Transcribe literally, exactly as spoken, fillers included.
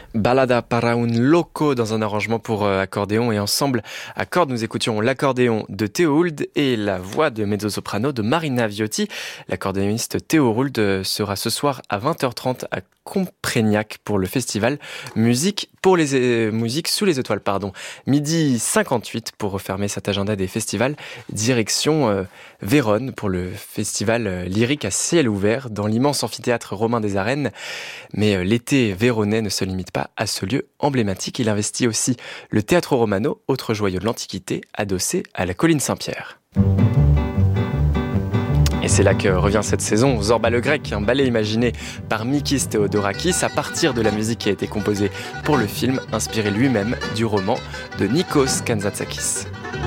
Ballada para un loco dans un arrangement pour euh, accordéon et ensemble à cordes. Nous écoutions l'accordéon de Théo Hould et la voix de mezzo-soprano de Marina Viotti. L'accordéoniste Théo Hould sera ce soir à vingt heures trente à Comprégnac pour le festival Musique pour les é- musique sous les étoiles, pardon. Midi cinquante-huit pour refermer cet agenda des festivals. Direction euh, Vérone pour le festival euh, lyrique à ciel ouvert dans l'immense amphithéâtre romain des Arènes. Mais euh, l'été véronnais ne se limite pas à ce lieu emblématique. Il investit aussi le Teatro Romano, autre joyau de l'Antiquité, adossé à la colline Saint-Pierre. Et c'est là que revient cette saison Zorba le Grec, un ballet imaginé par Mikis Theodorakis à partir de la musique qui a été composée pour le film, inspiré lui-même du roman de Nikos Kazantzakis.